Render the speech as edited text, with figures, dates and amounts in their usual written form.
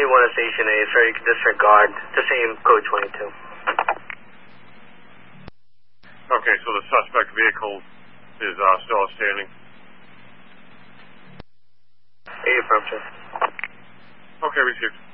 1 at Station A, sir. You can disregard the same code 22. Okay, so the suspect vehicle is still outstanding? A, affirmative. Okay, received.